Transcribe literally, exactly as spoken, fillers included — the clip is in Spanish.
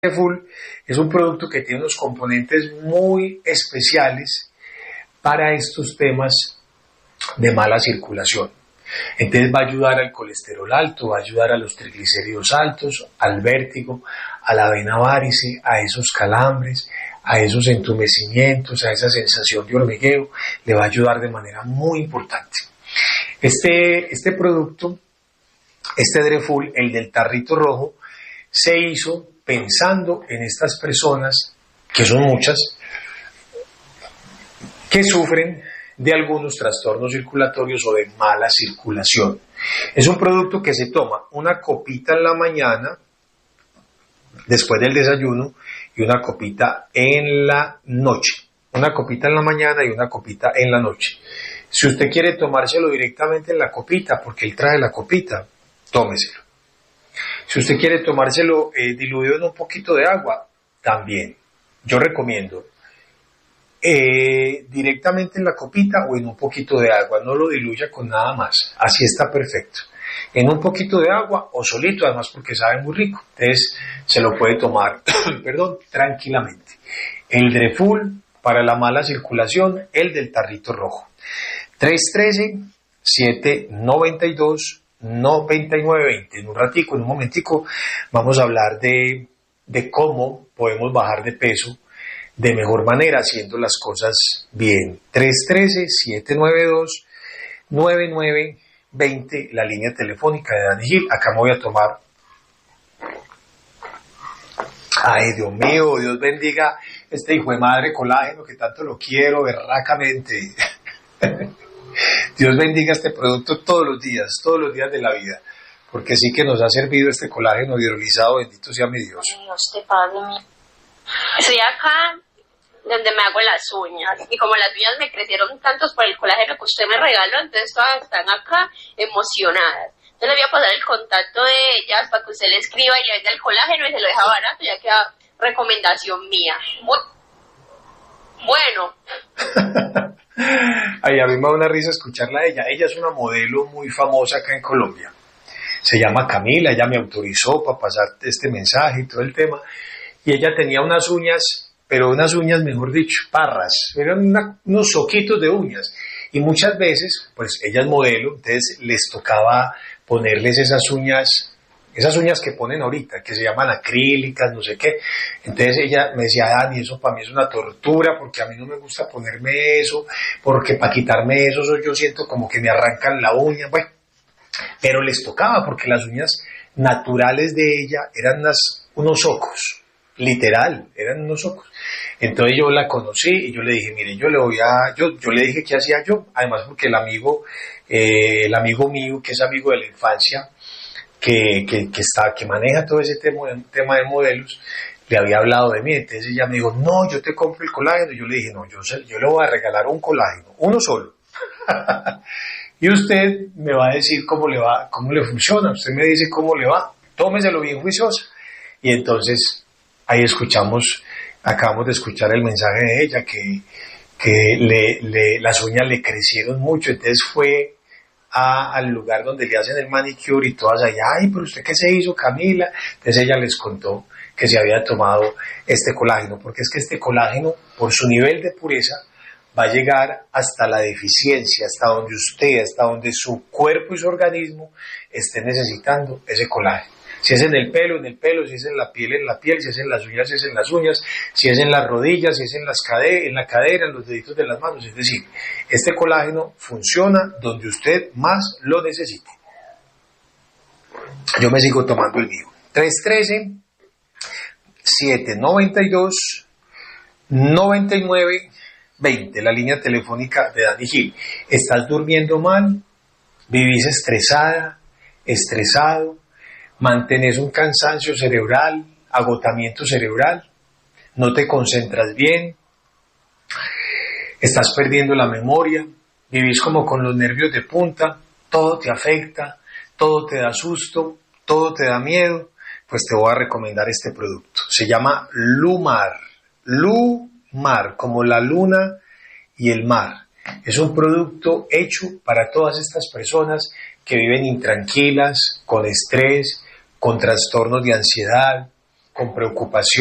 Full es un producto que tiene unos componentes muy especiales para estos temas de mala circulación. Entonces va a ayudar al colesterol alto, va a ayudar a los triglicéridos altos, al vértigo, a la vena varice, a esos calambres, a esos entumecimientos, a esa sensación de hormigueo, le va a ayudar de manera muy importante. Este, este producto, este Drefull, el del tarrito rojo, se hizo pensando en estas personas, que son muchas, que sufren de algunos trastornos circulatorios o de mala circulación. Es un producto que se toma una copita en la mañana, después del desayuno, y una copita en la noche. Una copita en la mañana y una copita en la noche. Si usted quiere tomárselo directamente en la copita, porque él trae la copita, tómeselo. Si usted quiere tomárselo eh, diluido en un poquito de agua, también. Yo recomiendo eh, directamente en la copita o en un poquito de agua. No lo diluya con nada más. Así está perfecto. En un poquito de agua o solito, además porque sabe muy rico. Entonces se lo puede tomar perdón, tranquilamente. El Drefull para la mala circulación, el del tarrito rojo. tres uno tres, siete nueve dos, noventa y nueve veinte. En un ratico, en un momentico, vamos a hablar de, de cómo podemos bajar de peso de mejor manera haciendo las cosas bien. tres uno tres, siete nueve dos, nueve nueve veinte, la línea telefónica de Dani Gil. Acá me voy a tomar. Ay, Dios mío, Dios bendiga este hijo de madre colágeno que tanto lo quiero berracamente. Dios bendiga este producto todos los días, todos los días de la vida, porque sí que nos ha servido este colágeno hidrolizado, bendito sea mi Dios. Dios te pague mi... Estoy acá donde me hago las uñas, y como las uñas me crecieron tantos por el colágeno que usted me regaló, entonces todas están acá emocionadas. Yo le voy a pasar el contacto de ellas para que usted le escriba y le venda el colágeno y se lo deja barato, ya queda recomendación mía. Bueno. Ay, a mí me da una risa escucharla a ella. Ella es una modelo muy famosa acá en Colombia. Se llama Camila, ella me autorizó para pasar este mensaje y todo el tema. Y ella tenía unas uñas, pero unas uñas, mejor dicho, parras. Eran una, unos soquitos de uñas. Y muchas veces, pues ella es modelo, entonces les tocaba ponerles esas uñas, esas uñas que ponen ahorita, que se llaman acrílicas, no sé qué. Entonces ella me decía, Dani, eso para mí es una tortura, porque a mí no me gusta ponerme eso, porque para quitarme eso yo siento como que me arrancan la uña, bueno. Pero les tocaba, porque las uñas naturales de ella eran unas, unos socos, literal, eran unos socos. Entonces yo la conocí y yo le dije, mire, yo le voy a, yo, yo le dije qué hacía yo, además porque el amigo, eh, el amigo mío, que es amigo de la infancia, que, que, que, está, que maneja todo ese tema, tema de modelos, le había hablado de mí. Entonces ella me dijo, no, yo te compro el colágeno. Y yo le dije, no, yo, yo le voy a regalar un colágeno, uno solo. Y usted me va a decir cómo le va, cómo le funciona. Usted me dice cómo le va. Tómeselo bien juiciosa. Y entonces ahí escuchamos, acabamos de escuchar el mensaje de ella, que, que le, le, las uñas le crecieron mucho. Entonces fue A, al lugar donde le hacen el manicure y todas allá, ay, pero usted qué se hizo, Camila. Entonces ella les contó que se había tomado este colágeno, porque es que este colágeno, por su nivel de pureza, va a llegar hasta la deficiencia, hasta donde usted, hasta donde su cuerpo y su organismo esté necesitando ese colágeno. Si es en el pelo, en el pelo, si es en la piel, en la piel, si es en las uñas, si es en las uñas, si es en las rodillas, si es en, las cade- en la cadera, en los deditos de las manos. Es decir, este colágeno funciona donde usted más lo necesite. Yo me sigo tomando el mío. tres uno tres, siete nueve dos, noventa y nueve veinte, la línea telefónica de Dani Gil. ¿Estás durmiendo mal? ¿Vivís estresada? ¿Estresado? ¿Mantenés un cansancio cerebral, agotamiento cerebral? ¿No te concentras bien? ¿Estás perdiendo la memoria? ¿Vivís como con los nervios de punta? ¿Todo te afecta? ¿Todo te da susto? ¿Todo te da miedo? Pues te voy a recomendar este producto. Se llama Lumar. Lumar, como la luna y el mar. Es un producto hecho para todas estas personas que viven intranquilas, con estrés, con trastornos de ansiedad, con preocupación.